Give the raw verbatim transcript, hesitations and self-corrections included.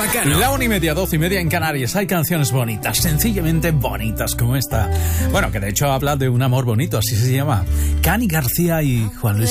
Rafa Cano. La una y media, doce y media en Canarias. Hay canciones bonitas, sencillamente bonitas como esta. Bueno, que de hecho habla de un amor bonito, así se llama. Cani García y Juan Luis